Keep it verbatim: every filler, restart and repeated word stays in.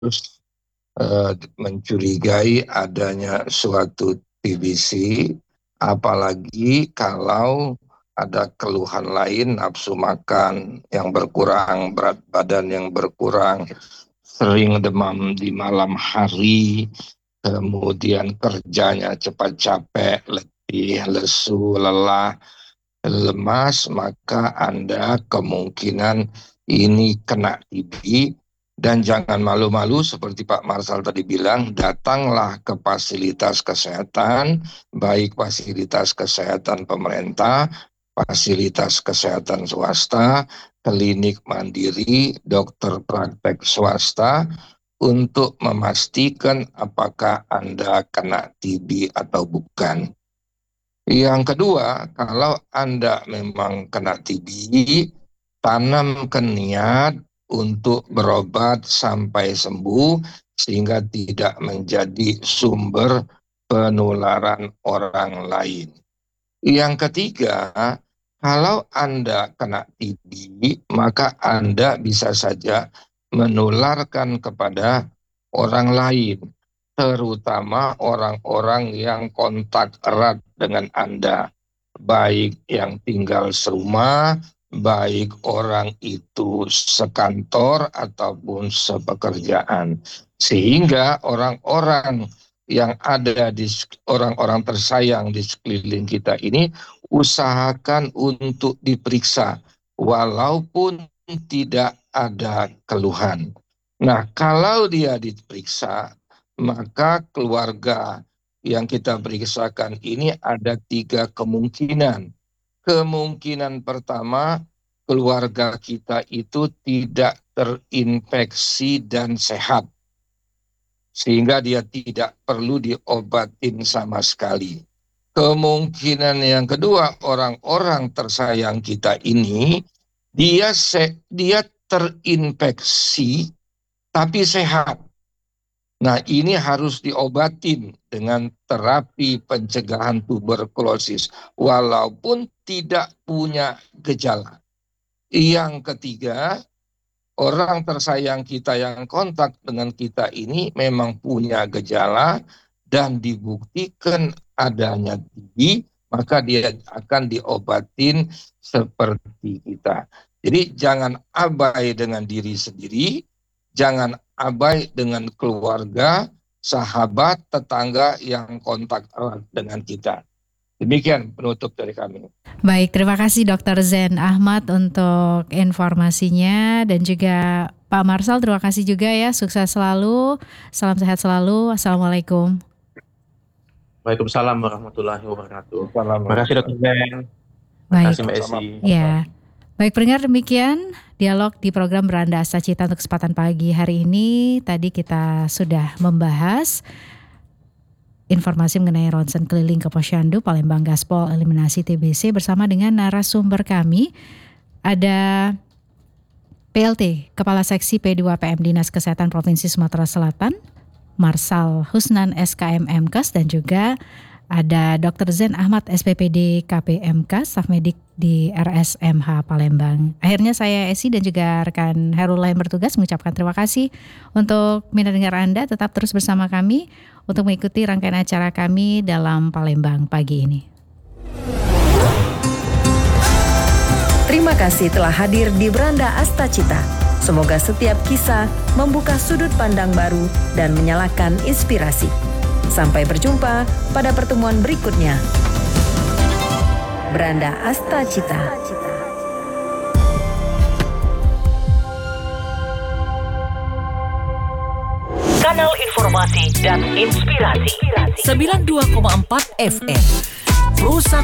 harus uh, mencurigai adanya suatu T B C, apalagi kalau ada keluhan lain, nafsu makan yang berkurang, berat badan yang berkurang, sering demam di malam hari, kemudian kerjanya cepat capek, letih, lesu, lelah, lemas, maka Anda kemungkinan ini kena T B. Dan jangan malu-malu seperti Pak Marsal tadi bilang, datanglah ke fasilitas kesehatan, baik fasilitas kesehatan pemerintah, fasilitas kesehatan swasta, klinik mandiri, dokter praktek swasta, untuk memastikan apakah Anda kena T B atau bukan. Yang kedua, kalau Anda memang kena T B, tanamkan niat untuk berobat sampai sembuh sehingga tidak menjadi sumber penularan orang lain. Yang ketiga, kalau Anda kena T B, maka Anda bisa saja menularkan kepada orang lain, terutama orang-orang yang kontak erat dengan Anda, baik yang tinggal serumah, baik orang itu sekantor ataupun sepekerjaan. Sehingga orang-orang yang ada di orang-orang tersayang di sekeliling kita ini usahakan untuk diperiksa walaupun tidak ada keluhan. Nah, kalau dia diperiksa, maka keluarga yang kita periksakan ini ada tiga kemungkinan. Kemungkinan pertama, keluarga kita itu tidak terinfeksi dan sehat, sehingga dia tidak perlu diobatin sama sekali. Kemungkinan yang kedua, orang-orang tersayang kita ini, dia se- dia terinfeksi tapi sehat. Nah, ini harus diobatin dengan terapi pencegahan tuberkulosis walaupun tidak punya gejala. Yang ketiga, orang tersayang kita yang kontak dengan kita ini memang punya gejala dan dibuktikan adanya T B, maka dia akan diobatin seperti kita. Jadi jangan abai dengan diri sendiri, jangan abai dengan keluarga, sahabat, tetangga yang kontak erat dengan kita. Demikian penutup dari kami. Baik, terima kasih Dokter Zain Ahmad untuk informasinya, dan juga Pak Marsal, terima kasih juga ya, sukses selalu, salam sehat selalu, Assalamualaikum. Waalaikumsalam warahmatullahi wabarakatuh. Salam. Terima kasih Dokter Zain. Terima Baik. kasih Mbak Esi. Ya. Baik pendengar, demikian dialog di program Beranda Astacita untuk kesempatan pagi hari ini. Tadi kita sudah membahas informasi mengenai ronsen keliling ke Posyandu Palembang Gaspol eliminasi T B C bersama dengan narasumber kami. Ada P L T Kepala Seksi P dua P M Dinas Kesehatan Provinsi Sumatera Selatan, Marsal Husnan S K M M Kes, dan juga ada Dokter Zain Ahmad S P P D K P M K, staf medik di R S M H Palembang. Akhirnya saya Esi dan juga rekan Herul yang bertugas mengucapkan terima kasih untuk minat dengar Anda. Tetap terus bersama kami untuk mengikuti rangkaian acara kami dalam Palembang pagi ini. Terima kasih telah hadir di Beranda Astacita. Semoga setiap kisah membuka sudut pandang baru dan menyalakan inspirasi. Sampai berjumpa pada pertemuan berikutnya. Beranda Astacita. Kanal informasi dan inspirasi. sembilan puluh dua koma empat F M. Perusahaan